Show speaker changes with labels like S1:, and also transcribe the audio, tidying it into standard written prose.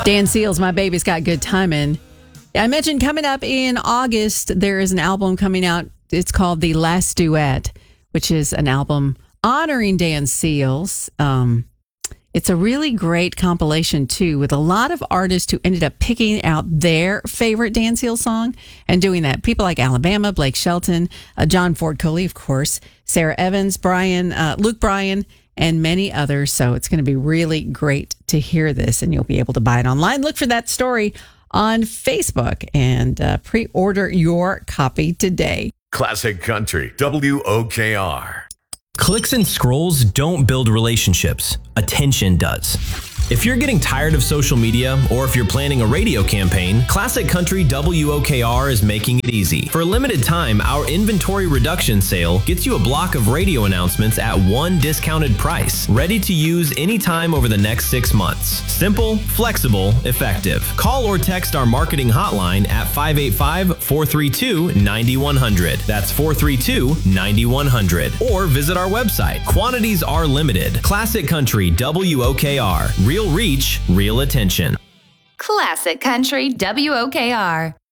S1: Dan Seals, My Baby's Got Good Timing. I mentioned coming up in August, there is an album coming out. It's called The Last Duet, which is an album honoring Dan Seals. It's a really great compilation, too, with a lot of artists who ended up picking out their favorite Dan Seals song and doing that. People like Alabama, Blake Shelton, John Ford Coley, of course, Sarah Evans, Luke Bryan, and many others. So it's going to be really great to hear this, and you'll be able to buy it online. Look for that story on Facebook and pre-order your copy today.
S2: Classic Country, WOKR.
S3: Clicks and scrolls don't build relationships. Attention does. If you're getting tired of social media, or if you're planning a radio campaign, Classic Country WOKR is making it easy. For a limited time, our inventory reduction sale gets you a block of radio announcements at one discounted price, ready to use anytime over the next 6 months. Simple, flexible, effective. Call or text our marketing hotline at 585-432-9100. That's 432-9100. Or visit our website. Quantities are limited. Classic Country WOKR. Real reach, real attention.
S4: Classic Country WOKR.